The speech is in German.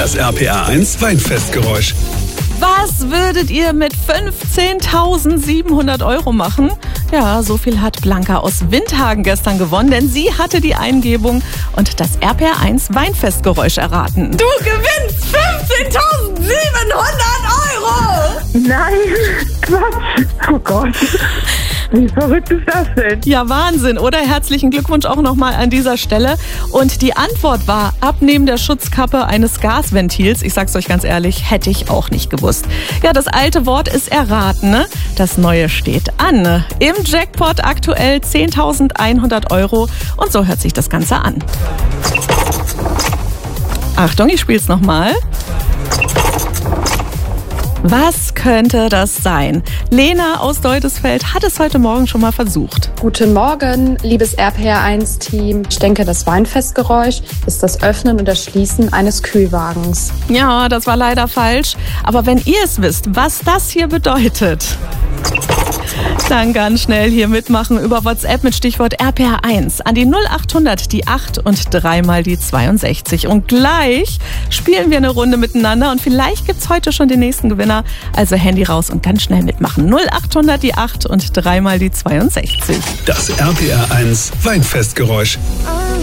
Das RPR1 Weinfestgeräusch. Was würdet ihr mit 15.700 € machen? Ja, so viel hat Blanca aus Windhagen gestern gewonnen, denn sie hatte die Eingebung und das RPR1 Weinfestgeräusch erraten. Du gewinnst 15.700 €! Nein, Quatsch. Oh Gott. Wie verrückt ist das denn? Ja, Wahnsinn, oder? Herzlichen Glückwunsch auch nochmal an dieser Stelle. Und die Antwort war Abnehmen der Schutzkappe eines Gasventils. Ich sag's euch ganz ehrlich, hätte ich auch nicht gewusst. Ja, das alte Wort ist erraten, ne? Das neue steht an. Im Jackpot aktuell 10.100 € und so hört sich das Ganze an. Achtung, ich spiel's nochmal. Was könnte das sein? Lena aus Deutesfeld hat es heute Morgen schon mal versucht. Guten Morgen, liebes RPR1-Team. Ich denke, das Weinfestgeräusch ist das Öffnen und das Schließen eines Kühlwagens. Ja, das war leider falsch. Aber wenn ihr es wisst, was das hier bedeutet, dann ganz schnell hier mitmachen über WhatsApp mit Stichwort RPR1 an die 0800 die 8 und 3 mal die 62. Und gleich spielen wir eine Runde miteinander und vielleicht gibt's heute schon den nächsten Gewinner. Also Handy raus und ganz schnell mitmachen. 0800 die 8 und 3 mal die 62. Das RPR1 Weinfestgeräusch.